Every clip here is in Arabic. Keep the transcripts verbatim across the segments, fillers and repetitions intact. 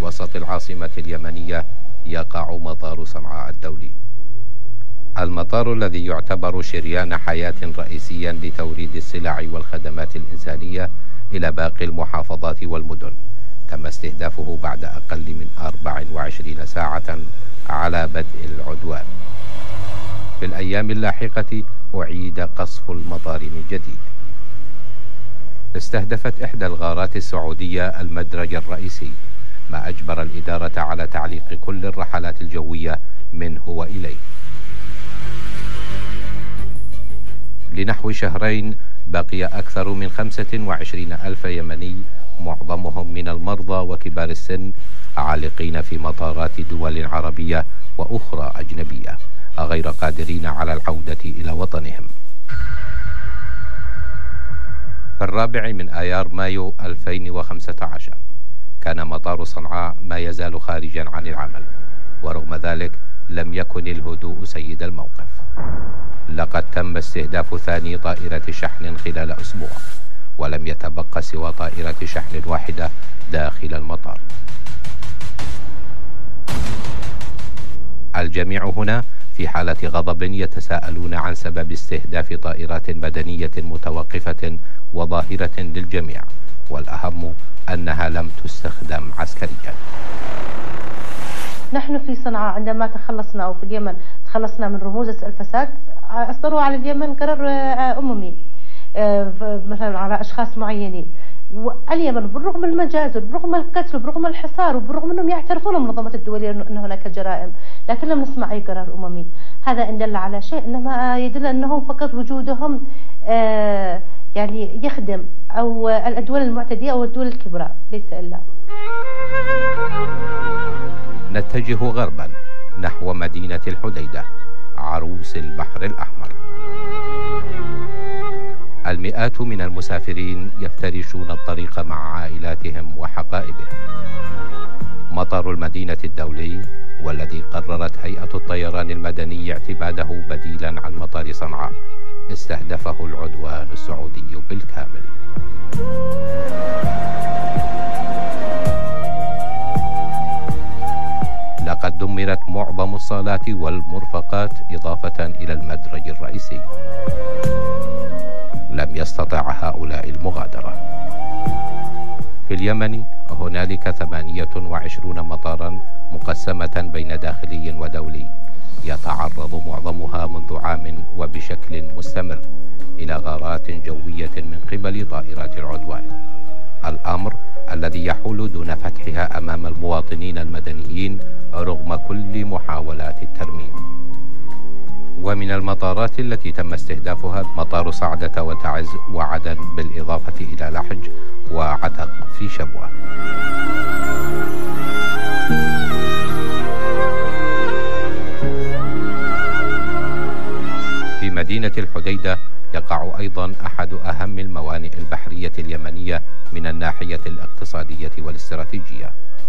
وسط العاصمة اليمنية يقع مطار صنعاء الدولي، المطار الذي يعتبر شريان حياة رئيسيا لتوريد السلع والخدمات الإنسانية إلى باقي المحافظات والمدن. تم استهدافه بعد أقل من أربع وعشرين ساعة على بدء العدوان. في الأيام اللاحقة أعيد قصف المطار من جديد. استهدفت إحدى الغارات السعودية المدرج الرئيسي، ما أجبر الإدارة على تعليق كل الرحلات الجوية منه وإليه. لنحو شهرين بقي أكثر من خمسة وعشرين ألف يمني، معظمهم من المرضى وكبار السن، عالقين في مطارات دول عربية وأخرى أجنبية، غير قادرين على العودة إلى وطنهم. في الرابع من آيار مايو ألفين وخمسة عشر كان مطار صنعاء ما يزال خارجا عن العمل، ورغم ذلك لم يكن الهدوء سيد الموقف. لقد تم استهداف ثاني طائرة شحن خلال أسبوع، ولم يتبقى سوى طائرة شحن واحدة داخل المطار. الجميع هنا في حالة غضب يتساءلون عن سبب استهداف طائرات مدنية متوقفة وظاهرة للجميع، والأهم أنها لم تستخدم عسكريا. نحن في صنعاء عندما تخلصنا، أو في اليمن تخلصنا من رموز الفساد، أصدروا على اليمن قرار أممي مثلا على أشخاص معينين. واليمن بالرغم من المجازر، بالرغم من القتل، بالرغم من الحصار، وبالرغم أنهم يعترفون المنظمات الدولية أن هناك جرائم، لكن لم نسمع أي قرار أممي. هذا إن دل على شيء إنما يدل أنهم فقط وجودهم يعني يخدم أو الدول المعتدية أو الدول الكبرى، ليس إلا. نتجه غربا نحو مدينة الحديدة، عروس البحر الأحمر. المئات من المسافرين يفترشون الطريق مع عائلاتهم وحقائبهم. مطار المدينة الدولي، والذي قررت هيئة الطيران المدني اعتماده بديلا عن مطار صنعاء، استهدفه العدوان السعودي بالكامل. لقد دمرت معظم الصالات والمرفقات إضافة إلى المدرج الرئيسي. لم يستطع هؤلاء المغادرة. في اليمن هنالك ثمانية وعشرون مطارا مقسمة بين داخلي ودولي، يتعرض معظمها منذ عام وبشكل مستمر إلى غارات جوية من قبل طائرات العدوان، الأمر الذي يحول دون فتحها أمام المواطنين المدنيين رغم كل محاولات الترميم. ومن المطارات التي تم استهدافها مطار صعدة وتعز وعدن، بالإضافة إلى لحج وعتق في شبوة. في مدينة الحديدة يقع أيضا أحد أهم الموانئ البحرية اليمنية من الناحية الاقتصادية والاستراتيجية،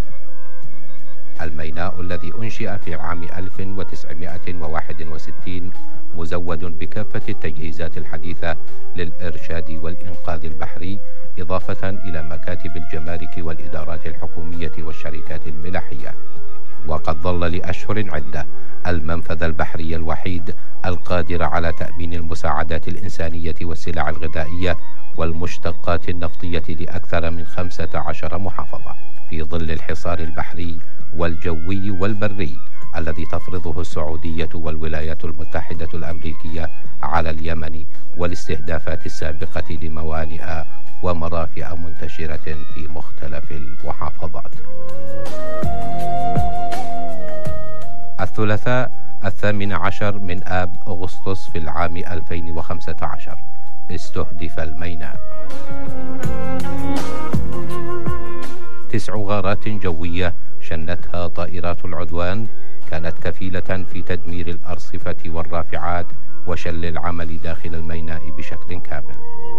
الميناء الذي أنشئ في عام ألف وتسعمائة وواحد وستين، مزود بكافة التجهيزات الحديثة للإرشاد والإنقاذ البحري، إضافة إلى مكاتب الجمارك والإدارات الحكومية والشركات الملاحية. وقد ظل لأشهر عدة المنفذ البحري الوحيد القادر على تأمين المساعدات الإنسانية والسلع الغذائية والمشتقات النفطية لأكثر من خمسة عشر محافظة، في ظل الحصار البحري والجوي والبري الذي تفرضه السعودية والولايات المتحدة الأمريكية على اليمن، والاستهدافات السابقة لموانئ ومرافئ منتشرة في مختلف المحافظات. الثلاثاء الثامن عشر من آب أغسطس في العام ألفين وخمسة عشر استهدف الميناء. تسع غارات جوية شنتها طائرات العدوان كانت كفيلة في تدمير الأرصفة والرافعات وشل العمل داخل الميناء بشكل كامل.